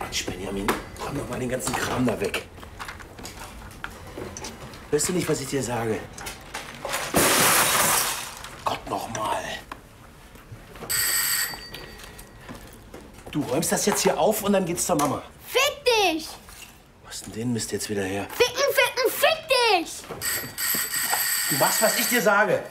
Mensch, Benjamin, räum doch mal den ganzen Kram da weg. Hörst du nicht, was ich dir sage? Gott, noch mal. Du räumst das jetzt hier auf und dann geht's zur Mama. Fick dich! Was ist denn den Mist jetzt wieder her? Ficken, ficken, fick dich! Du machst, was ich dir sage.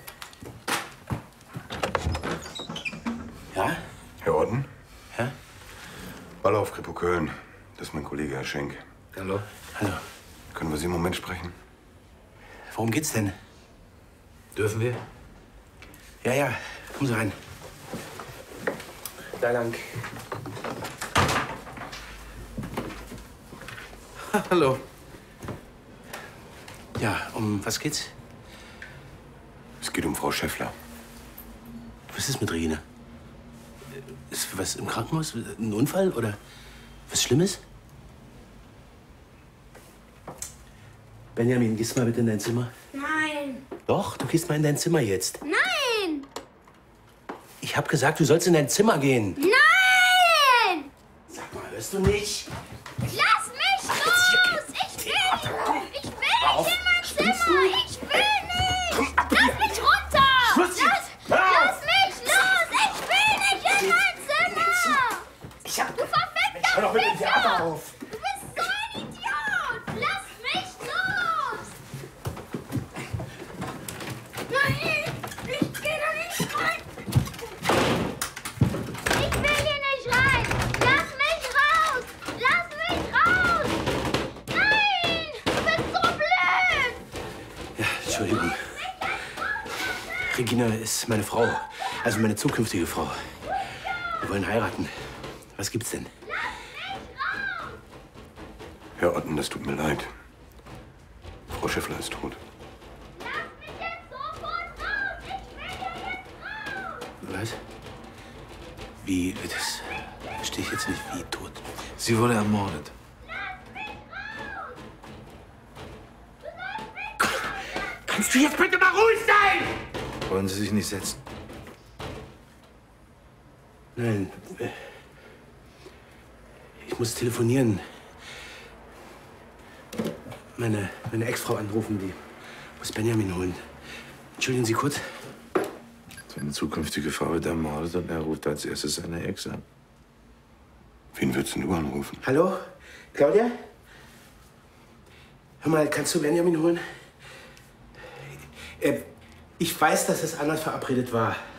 Ja? Herr Otten? Ja? Ballauf, Kripo Köln. Das ist mein Kollege, Herr Schenk. Hallo. Hallo. Können wir Sie einen Moment sprechen? Worum geht's denn? Dürfen wir? Ja, ja. Kommen Sie rein. Da lang. Hallo. Ja, um was geht's? Es geht um Frau Schäffler. Was ist mit Regina? Ist was im Krankenhaus? Ein Unfall oder was Schlimmes? Benjamin, gehst mal bitte in dein Zimmer. Nein! Doch, du gehst mal in dein Zimmer jetzt. Nein! Ich hab gesagt, du sollst in dein Zimmer gehen. Nein! Sag mal, hörst du nicht? Lass mich los! Ich will nicht! Ich will nicht in mein Zimmer! Ich will nicht! Lass mich runter! Lass mich los! Ich will nicht in mein Zimmer! Du verfickter Hör doch mit dem Ficker! Theater auf! Du bist so ein Idiot! Lass mich los! Nein! Ich geh da nicht rein! Ich will hier nicht rein! Lass mich raus! Lass mich raus! Nein! Du bist so blöd! Ja, Entschuldigung. Regina ist meine Frau. Also meine zukünftige Frau. Wir wollen heiraten. Was gibt's denn? Herr Otten, das tut mir leid. Frau Schäffler ist tot. Lass mich jetzt sofort raus! Ich will hier jetzt raus! Was? Wie? Das verstehe ich jetzt nicht. Wie tot? Sie wurde ermordet. Kannst du jetzt bitte mal ruhig sein? Wollen Sie sich nicht setzen? Nein. Ich muss telefonieren. Meine Ex-Frau anrufen. Die muss Benjamin holen. Entschuldigen Sie kurz. Seine zukünftige Frau wird ermordet und er ruft als erstes seine Ex an. Wen würdest denn du anrufen? Hallo? Claudia? Hör mal, kannst du Benjamin holen? Ich weiß, dass es anders verabredet war.